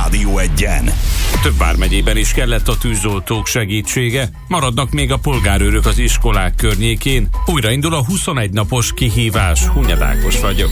Rádió Egyen. Több vármegyében is kellett a tűzoltók segítsége, maradnak még a polgárőrök az iskolák környékén. Újraindul a 21 napos kihívás. Hunyad Ákos vagyok.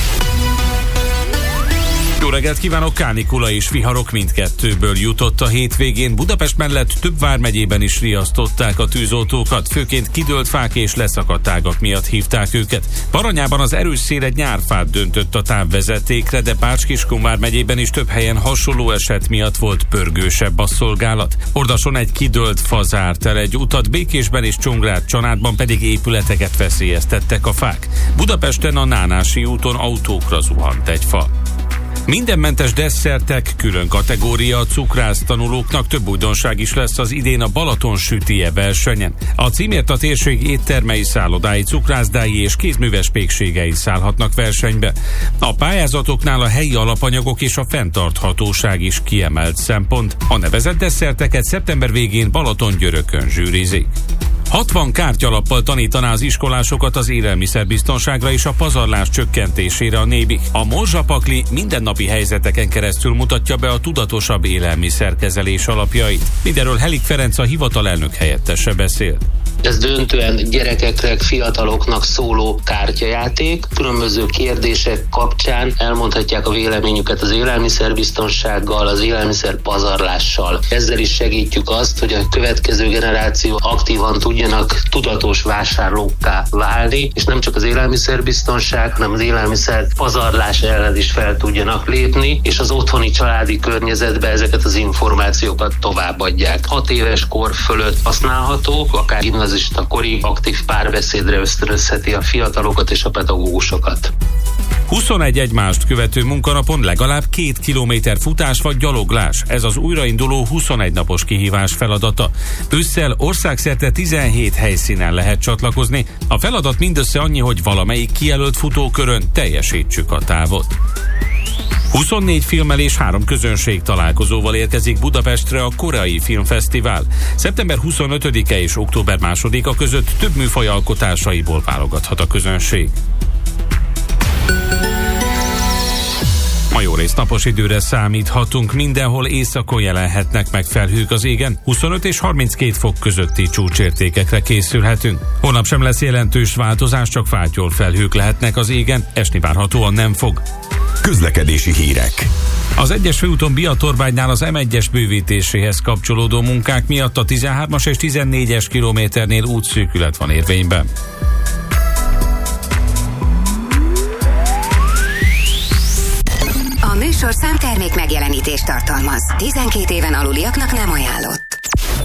Jó reggelt kívánok! Kánikula és viharok mindkettőből jutott a hétvégén. Budapest mellett több vármegyében is riasztották a tűzoltókat, főként kidőlt fák és leszakadt ágak miatt hívták őket. Baranyában az erős szél egy nyárfát döntött a távvezetékre, de Bács-Kiskun megyében is több helyen hasonló eset miatt volt pörgősebb a szolgálat. Ordason egy kidőlt fa zárt el egy utat, Békésben és Csongrád-Csanádban pedig épületeket veszélyeztettek a fák. Budapesten a Nánási úton autókra zuhant egy fa. Mindenmentes desszertek, külön kategória a cukrásztanulóknak. Több újdonság is lesz az idén a Balaton sütije versenyen. A címért a térség éttermei, szállodái, cukrászdái és kézműves pékségei szállhatnak versenybe. A pályázatoknál a helyi alapanyagok és a fenntarthatóság is kiemelt szempont. A nevezett desszerteket szeptember végén Balatongyörökön zsűrizik. 60 kártyalappal tanítaná az iskolásokat az élelmiszerbiztonságra és a pazarlás csökkentésére a Nébik. A morzsapakli mindennapi helyzeteken keresztül mutatja be a tudatosabb élelmiszerkezelés alapjait. Mindenről Helik Ferenc, a hivatalelnök helyettese beszélt. Ez döntően gyerekeknek, fiataloknak szóló kártyajáték. Különböző kérdések kapcsán elmondhatják a véleményüket az élelmiszerbiztonsággal, az élelmiszer pazarlással. Ezzel is segítjük azt, hogy a következő generáció aktívan tudjanak tudatos vásárlókká válni, és nem csak az élelmiszerbiztonság, hanem az élelmiszer pazarlás ellen is fel tudjanak lépni, és az otthoni családi környezetbe ezeket az információkat továbbadják. 6 éves kor fölött használhatók, akár gimnazista korig aktív párbeszédre ösztönözheti a fiatalokat és a pedagógusokat. 21 egymást követő munkanapon legalább 2 kilométer futás vagy gyaloglás. Ez az újrainduló 21 napos kihívás feladata. Ősszel országszerte 17 helyszínen lehet csatlakozni. A feladat mindössze annyi, hogy valamelyik kijelölt futókörön teljesítsük a távot. 24 filmmel és 3 közönség találkozóval érkezik Budapestre a Koreai Filmfesztivál. Szeptember 25-e és október 2-a között több műfaj alkotásaiból válogathat a közönség. Ma jórészt napos időre számíthatunk, mindenhol északon jelenhetnek meg felhők az égen, 25 és 32 fok közötti csúcsértékekre készülhetünk. Holnap sem lesz jelentős változás, csak fátyol felhők lehetnek az égen, esni várhatóan nem fog. Közlekedési hírek. Az 1-es főúton Biatorbánynál az M1-es bővítéséhez kapcsolódó munkák miatt a 13-as és 14-es kilométernél útszűkület van érvényben. A műsorszám termék megjelenítést tartalmaz. 12 éven aluliaknak nem ajánlott.